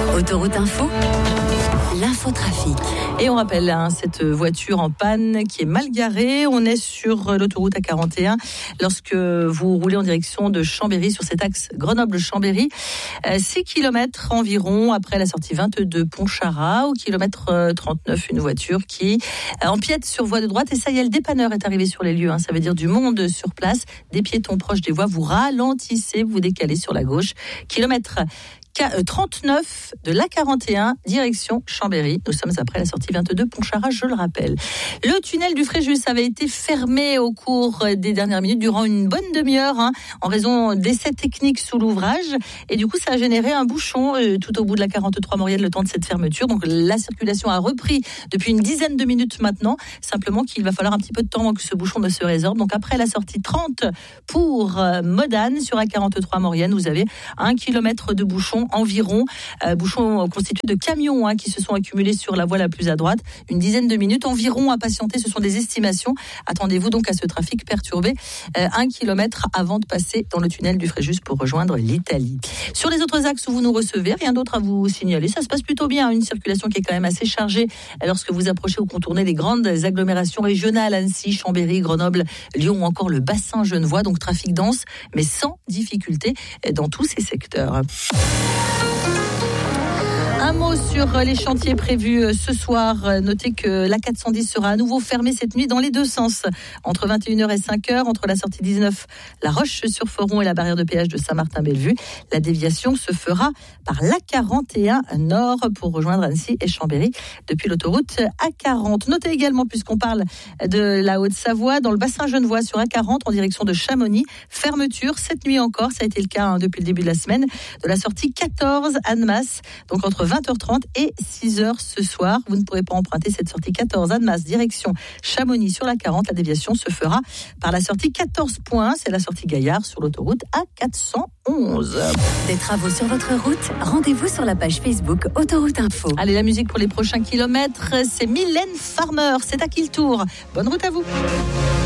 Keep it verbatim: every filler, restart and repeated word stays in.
Autoroute Info, l'infotrafic. Et on rappelle hein, cette voiture en panne qui est mal garée. On est sur l'autoroute A quarante et un lorsque vous roulez en direction de Chambéry sur cet axe Grenoble-Chambéry. six kilomètres environ après la sortie vingt-deux Pontcharrat. Au kilomètre trente-neuf, une voiture qui empiète sur voie de droite. Et ça y est, le dépanneur est arrivé sur les lieux. Hein. Ça veut dire du monde sur place, des piétons proches des voies. Vous ralentissez, vous décalez sur la gauche. Kilomètre trente-neuf de l'A quarante et un, direction Chambéry. Nous sommes après la sortie vingt-deux Pontcharrat, je le rappelle. Le tunnel du Fréjus avait été fermé au cours des dernières minutes, durant une bonne demi-heure, hein, en raison d'essais techniques sous l'ouvrage. Et du coup, ça a généré un bouchon euh, tout au bout de la quarante-trois Maurienne, le temps de cette fermeture. Donc, la circulation a repris depuis une dizaine de minutes maintenant. Simplement qu'il va falloir un petit peu de temps avant que ce bouchon ne se résorbe. Donc, après la sortie trente pour euh, Modane, sur A quarante-trois Maurienne, vous avez un kilomètre de bouchon environ, euh, bouchons constitués de camions hein, qui se sont accumulés sur la voie la plus à droite, une dizaine de minutes environ à patienter, ce sont des estimations. Attendez-vous donc à ce trafic perturbé euh, un kilomètre avant de passer dans le tunnel du Fréjus pour rejoindre l'Italie. Sur les autres axes où vous nous recevez, rien d'autre à vous signaler, ça se passe plutôt bien, une circulation qui est quand même assez chargée lorsque vous approchez ou contournez les grandes agglomérations régionales, Annecy, Chambéry, Grenoble, Lyon ou encore le bassin genevois, donc trafic dense mais sans difficulté dans tous ces secteurs. Un mot sur les chantiers prévus ce soir. Notez que l'A quatre cent dix sera à nouveau fermée cette nuit dans les deux sens. Entre vingt et une heures et cinq heures, entre la sortie dix-neuf, la Roche-sur-Foron et la barrière de péage de Saint-Martin-Bellevue. La déviation se fera par l'A quarante et un Nord pour rejoindre Annecy et Chambéry depuis l'autoroute A quarante. Notez également, puisqu'on parle de la Haute-Savoie, dans le bassin genevois sur A quarante en direction de Chamonix, fermeture cette nuit encore. Ça a été le cas hein, depuis le début de la semaine, de la sortie quatorze Annemasse, donc entre vingt heures trente et six heures ce soir. Vous ne pourrez pas emprunter cette sortie quatorze Annemasse, direction Chamonix sur la quarante. La déviation se fera par la sortie quatorze points, c'est la sortie Gaillard sur l'autoroute A quatre cent onze. Des travaux sur votre route, rendez-vous sur la page Facebook Autoroute Info. Allez, la musique pour les prochains kilomètres, c'est Mylène Farmer, c'est à qui le tour. Bonne route à vous.